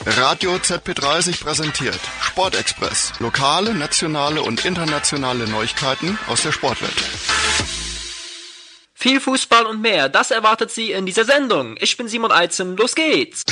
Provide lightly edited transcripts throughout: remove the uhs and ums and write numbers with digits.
Radio ZP30 präsentiert Sportexpress. Lokale, nationale und internationale Neuigkeiten aus der Sportwelt. Viel Fußball und mehr, das erwartet Sie in dieser Sendung. Ich bin Simon Eizen, los geht's!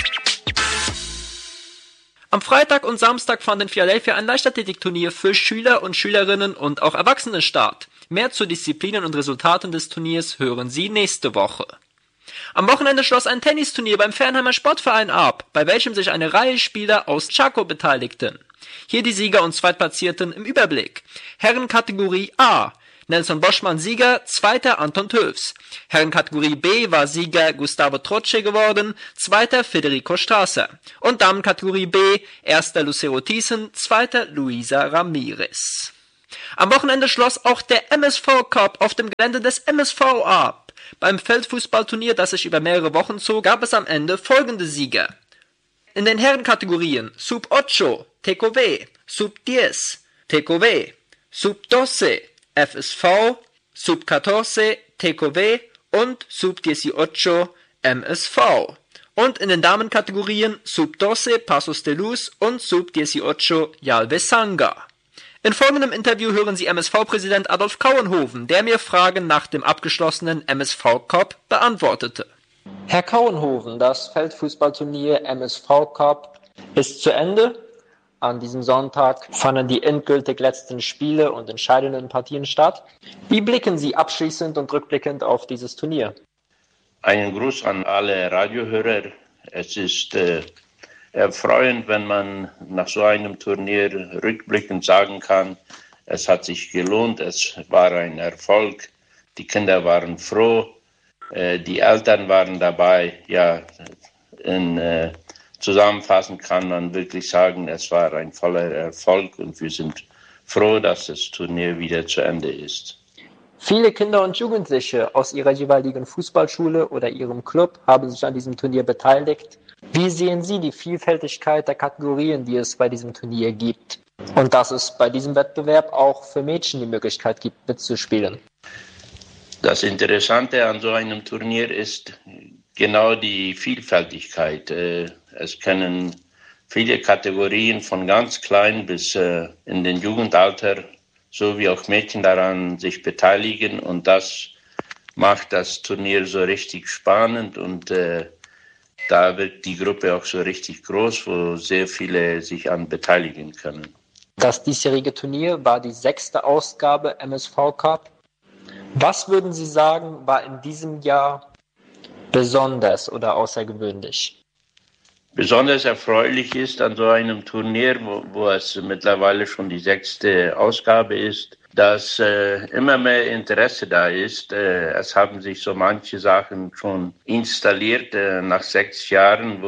Am Freitag und Samstag fand in Philadelphia ein Leichtathletikturnier für Schüler und Schülerinnen und auch Erwachsene statt. Mehr zu Disziplinen und Resultaten des Turniers hören Sie nächste Woche. Am Wochenende schloss ein Tennisturnier beim Fernheimer Sportverein ab, bei welchem sich eine Reihe Spieler aus Chaco beteiligten. Hier die Sieger und Zweitplatzierten im Überblick. Herrenkategorie A: Nelson Boschmann Sieger, Zweiter Anton Tövs. Herrenkategorie B war Sieger Gustavo Troce geworden, Zweiter Federico Strasser. Und Damenkategorie B, Erster Lucero Thiessen, Zweiter Luisa Ramirez. Am Wochenende schloss auch der MSV Cup auf dem Gelände des MSV ab. Beim Feldfußballturnier, das sich über mehrere Wochen zog, gab es am Ende folgende Sieger. In den Herrenkategorien Sub-8, TKW, Sub-10, TKW, Sub-12, FSV, Sub-14, TKW und Sub-18, MSV. Und in den Damenkategorien Sub-12, Pasos de Luz und Sub-18, Jalbesanga. In folgendem Interview hören Sie MSV-Präsident Adolf Kauenhoven, der mir Fragen nach dem abgeschlossenen MSV-Cup beantwortete. Herr Kauenhoven, das Feldfußballturnier MSV-Cup ist zu Ende. An diesem Sonntag fanden die endgültig letzten Spiele und entscheidenden Partien statt. Wie blicken Sie abschließend und rückblickend auf dieses Turnier? Einen Gruß an alle Radiohörer. Es ist erfreuend, wenn man nach so einem Turnier rückblickend sagen kann, es hat sich gelohnt, es war ein Erfolg, die Kinder waren froh, die Eltern waren dabei. Ja, zusammenfassend kann man wirklich sagen, es war ein voller Erfolg und wir sind froh, dass das Turnier wieder zu Ende ist. Viele Kinder und Jugendliche aus ihrer jeweiligen Fußballschule oder ihrem Club haben sich an diesem Turnier beteiligt. Wie sehen Sie die Vielfältigkeit der Kategorien, die es bei diesem Turnier gibt? Und dass es bei diesem Wettbewerb auch für Mädchen die Möglichkeit gibt, mitzuspielen? Das Interessante an so einem Turnier ist genau die Vielfältigkeit. Es können viele Kategorien von ganz klein bis in den Jugendalter sowie auch Mädchen daran sich beteiligen und das macht das Turnier so richtig spannend und da wird die Gruppe auch so richtig groß, wo sehr viele sich an beteiligen können. Das diesjährige Turnier war die 6. Ausgabe MSV Cup. Was würden Sie sagen, war in diesem Jahr besonders oder außergewöhnlich? Besonders erfreulich ist an so einem Turnier, wo es mittlerweile schon die 6. Ausgabe ist, dass immer mehr Interesse da ist. Es haben sich so manche Sachen schon installiert nach 6 Jahren,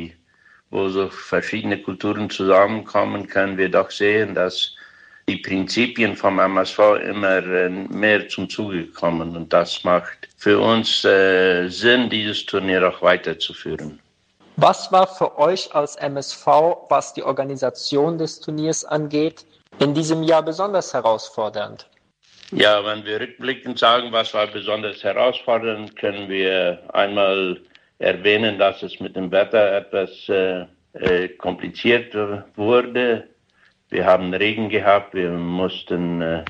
wo so verschiedene Kulturen zusammenkommen, können wir doch sehen, dass die Prinzipien vom MSV immer mehr zum Zuge kommen. Und das macht für uns Sinn, dieses Turnier auch weiterzuführen. Was war für euch als MSV, was die Organisation des Turniers angeht, in diesem Jahr besonders herausfordernd? Ja, wenn wir rückblickend sagen, was war besonders herausfordernd, können wir einmal erwähnen, dass es mit dem Wetter etwas kompliziert wurde. Wir haben Regen gehabt, wir mussten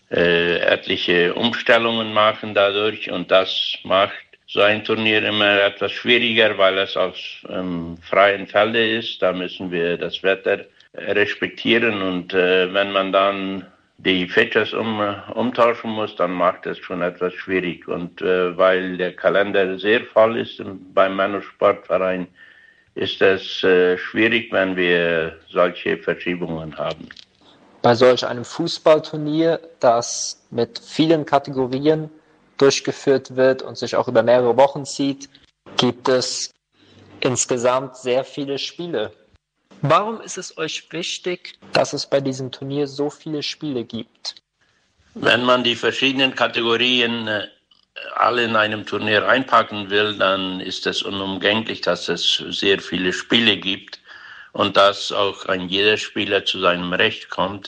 etliche Umstellungen machen dadurch und das macht so ein Turnier immer etwas schwieriger, weil es auf freien Felde ist. Da müssen wir das Wetter respektieren und wenn man dann die Features umtauschen muss, dann macht es schon etwas schwierig. Und weil der Kalender sehr voll ist beim Männersportverein, ist es schwierig, wenn wir solche Verschiebungen haben. Bei solch einem Fußballturnier, das mit vielen Kategorien durchgeführt wird und sich auch über mehrere Wochen zieht, gibt es insgesamt sehr viele Spiele. Warum ist es euch wichtig, dass es bei diesem Turnier so viele Spiele gibt? Wenn man die verschiedenen Kategorien alle in einem Turnier einpacken will, dann ist es unumgänglich, dass es sehr viele Spiele gibt und dass auch ein jeder Spieler zu seinem Recht kommt.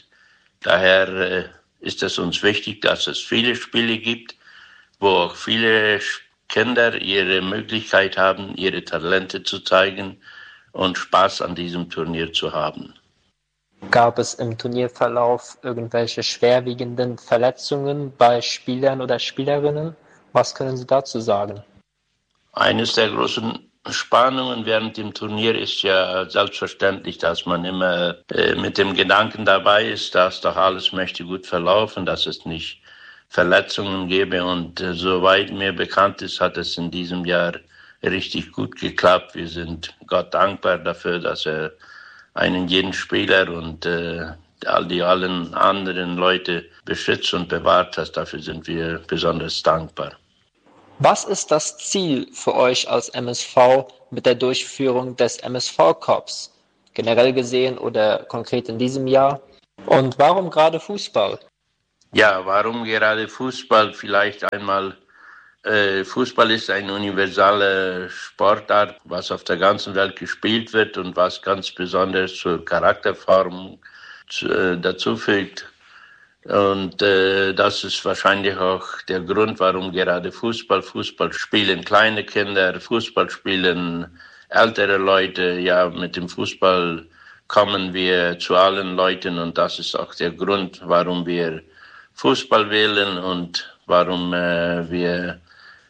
Daher ist es uns wichtig, dass es viele Spiele gibt, wo auch viele Kinder ihre Möglichkeit haben, ihre Talente zu zeigen und Spaß an diesem Turnier zu haben. Gab es im Turnierverlauf irgendwelche schwerwiegenden Verletzungen bei Spielern oder Spielerinnen? Was können Sie dazu sagen? Eines der großen Spannungen während dem Turnier ist ja selbstverständlich, dass man immer mit dem Gedanken dabei ist, dass doch alles möchte gut verlaufen, dass es nicht Verletzungen gäbe. Und soweit mir bekannt ist, hat es in diesem Jahr richtig gut geklappt. Wir sind Gott dankbar dafür, dass er einen jeden Spieler und allen anderen Leute beschützt und bewahrt hat. Dafür sind wir besonders dankbar. Was ist das Ziel für euch als MSV mit der Durchführung des MSV-Cups? Generell gesehen oder konkret in diesem Jahr? Und warum gerade Fußball? Ja, warum gerade Fußball? Vielleicht einmal, Fußball ist eine universale Sportart, was auf der ganzen Welt gespielt wird und was ganz besonders zur Charakterformung dazu fügt. Und das ist wahrscheinlich auch der Grund, warum gerade Fußball spielen kleine Kinder, Fußball spielen ältere Leute. Ja, mit dem Fußball kommen wir zu allen Leuten und das ist auch der Grund, warum wir Fußball wählen und warum wir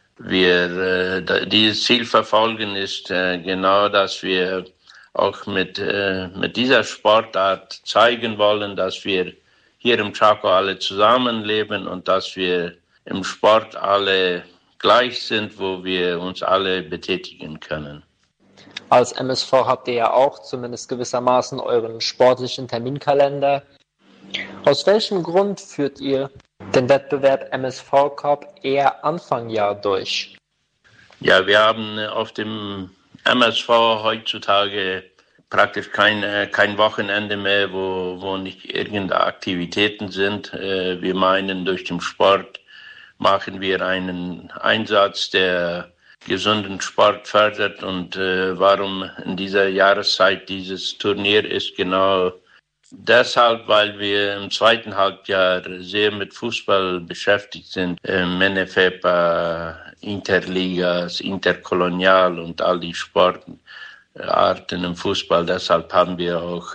dieses Ziel verfolgen, ist genau, dass wir auch mit dieser Sportart zeigen wollen, dass wir hier im Chaco alle zusammenleben und dass wir im Sport alle gleich sind, wo wir uns alle betätigen können. Als MSV habt ihr ja auch zumindest gewissermaßen euren sportlichen Terminkalender. Aus welchem Grund führt ihr den Wettbewerb MSV Cup eher Anfang Jahr durch? Ja, wir haben auf dem MSV heutzutage praktisch kein Wochenende mehr, wo nicht irgendeine Aktivitäten sind. Wir meinen, durch den Sport machen wir einen Einsatz, der gesunden Sport fördert. Und warum in dieser Jahreszeit dieses Turnier ist genau deshalb, weil wir im zweiten Halbjahr sehr mit Fußball beschäftigt sind. Menefepa, Interligas, Interkolonial und all die Sportarten im Fußball. Deshalb haben wir auch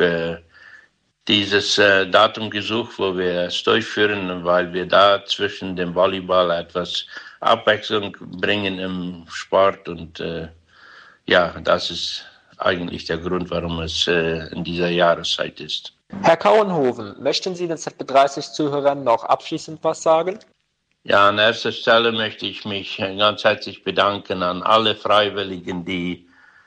dieses Datum gesucht, wo wir es durchführen, weil wir da zwischen dem Volleyball etwas Abwechslung bringen im Sport. Und ja, das ist eigentlich der Grund, warum es in dieser Jahreszeit ist. Herr Kauenhoven, möchten Sie den ZB30-Zuhörern noch abschließend was sagen? Ja, an erster Stelle möchte ich mich ganz herzlich bedanken an alle Freiwilligen, die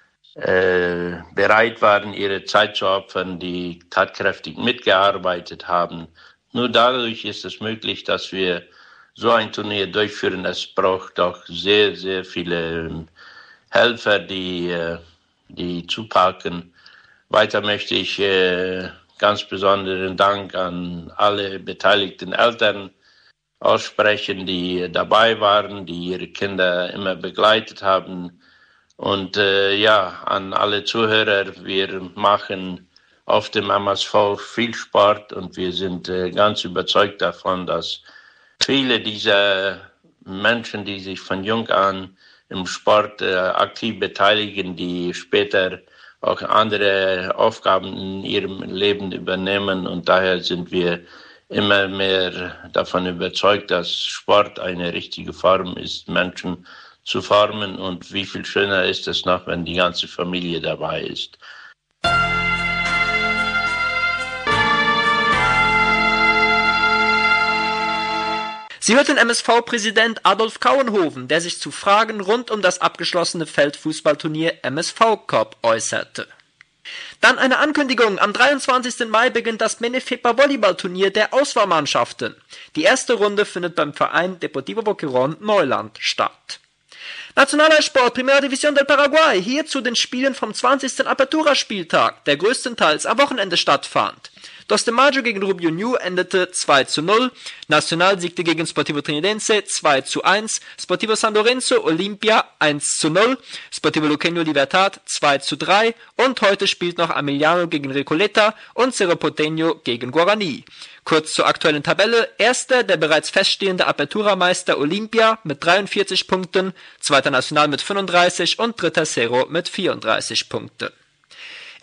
bereit waren, ihre Zeit zu opfern, die tatkräftig mitgearbeitet haben. Nur dadurch ist es möglich, dass wir so ein Turnier durchführen. Es braucht auch sehr, sehr viele Helfer, die zupacken. Weiter möchte ich ganz besonderen Dank an alle beteiligten Eltern aussprechen, die dabei waren, die ihre Kinder immer begleitet haben. Und ja, an alle Zuhörer, wir machen auf dem MSV viel Sport und wir sind ganz überzeugt davon, dass viele dieser Menschen, die sich von jung an im Sport aktiv beteiligen, die später auch andere Aufgaben in ihrem Leben übernehmen. Und daher sind wir immer mehr davon überzeugt, dass Sport eine richtige Form ist, Menschen zu formen. Und wie viel schöner ist es noch, wenn die ganze Familie dabei ist. Sie hört den MSV-Präsident Adolf Kauenhoven, der sich zu Fragen rund um das abgeschlossene Feldfußballturnier MSV Cup äußerte. Dann eine Ankündigung. Am 23. Mai beginnt das Menefepa Volleyballturnier der Auswahlmannschaften. Die erste Runde findet beim Verein Deportivo Boquerón Neuland statt. Nationaler Sport, Primera División del Paraguay, hier zu den Spielen vom 20. Apertura-Spieltag, der größtenteils am Wochenende stattfand. Dos de Mayo gegen Rubio Ñu endete 2:0, Nacional siegte gegen Sportivo Trinidense 2:1, Sportivo San Lorenzo Olimpia 1:0, Sportivo Luqueño Libertad 2:3 und heute spielt noch Amiliano gegen Recoleta und Cerro Porteño gegen Guarani. Kurz zur aktuellen Tabelle: Erster der bereits feststehende Apertura-Meister Olimpia mit 43 Punkten, zweiter Nacional mit 35 und dritter Cerro mit 34 Punkten.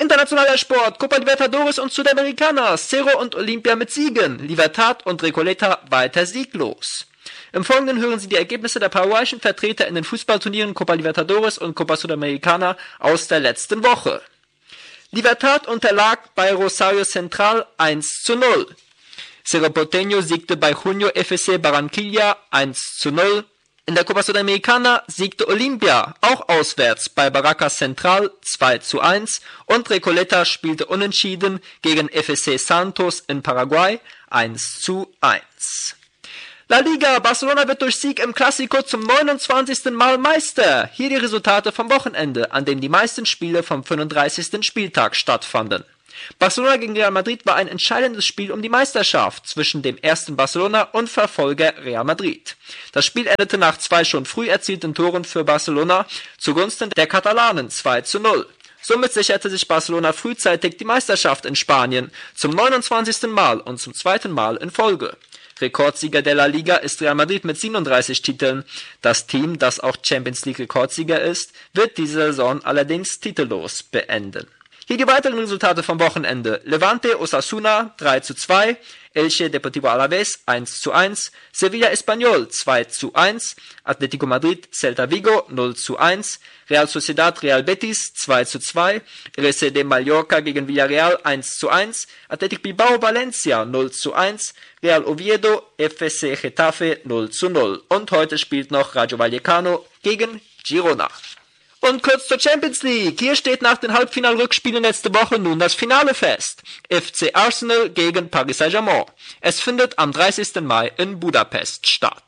Internationaler Sport, Copa Libertadores und Sudamericana, Cerro und Olimpia mit Siegen, Libertad und Recoleta weiter sieglos. Im Folgenden hören Sie die Ergebnisse der paraguayischen Vertreter in den Fußballturnieren Copa Libertadores und Copa Sudamericana aus der letzten Woche. Libertad unterlag bei Rosario Central 1:0. Cerro Porteño siegte bei Junior FC Barranquilla 1:0. In der Copa Sudamericana siegte Olimpia, auch auswärts, bei Barracas Central 2:1 und Recoleta spielte unentschieden gegen FC Santos in Paraguay 1:1. La Liga, Barcelona wird durch Sieg im Clásico zum 29. Mal Meister. Hier die Resultate vom Wochenende, an dem die meisten Spiele vom 35. Spieltag stattfanden. Barcelona gegen Real Madrid war ein entscheidendes Spiel um die Meisterschaft zwischen dem ersten Barcelona und Verfolger Real Madrid. Das Spiel endete nach 2 schon früh erzielten Toren für Barcelona zugunsten der Katalanen 2:0. Somit sicherte sich Barcelona frühzeitig die Meisterschaft in Spanien zum 29. Mal und zum 2. Mal in Folge. Rekordsieger der La Liga ist Real Madrid mit 37 Titeln. Das Team, das auch Champions League Rekordsieger ist, wird diese Saison allerdings titellos beenden. Hier die weiteren Resultate vom Wochenende. Levante Osasuna 3:2, Elche Deportivo Alavés 1:1, Sevilla Espanyol 2:1, Atlético Madrid Celta Vigo 0:1, Real Sociedad Real Betis 2:2, RCD Mallorca gegen Villarreal 1:1, Athletic Bilbao Valencia 0:1, Real Oviedo FC Getafe 0:0 und heute spielt noch Rayo Vallecano gegen Girona. Und kurz zur Champions League. Hier steht nach den Halbfinalrückspielen letzte Woche nun das Finale fest. FC Arsenal gegen Paris Saint-Germain. Es findet am 30. Mai in Budapest statt.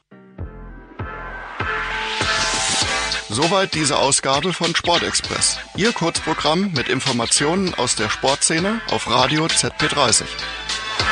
Soweit diese Ausgabe von Sportexpress. Ihr Kurzprogramm mit Informationen aus der Sportszene auf Radio ZP30.